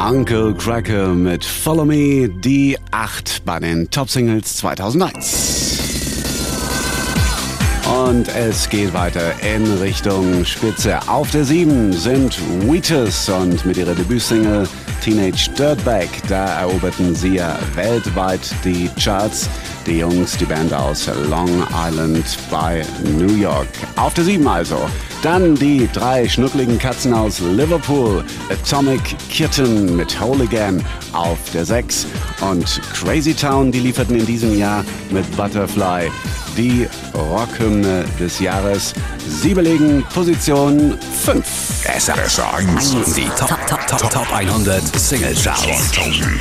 Uncle Kracker mit Follow Me, die 8 bei den Top-Singles 2001. Und es geht weiter in Richtung Spitze. Auf der 7 sind Wheatus und mit ihrer Debütsingle Teenage Dirtbag. Da eroberten sie ja weltweit die Charts. Die Jungs, die Band aus Long Island bei New York. Auf der 7 also. Dann die 3 schnuckligen Katzen aus Liverpool. Atomic Kitten mit Whole Again auf der 6. Und Crazy Town, die lieferten in diesem Jahr mit Butterfly die Rockhymne des Jahres. Sie belegen Position 5. SR1, die Top 100 Single Charts.